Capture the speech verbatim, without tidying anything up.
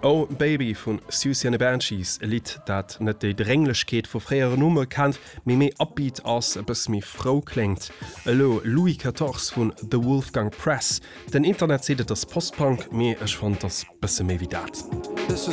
Oh Baby vun Susie and the Banshees, e Lied, dat net déi Dränglechkeet vu fréiere Nummer kennt, méi méi upbeat ass e bëss mi Frau klingt. Elo Louis quatorze vun The Wolfgang Press. Den Internet sedet das Postpunk, méi ech fand das bësse méi wie dat. This is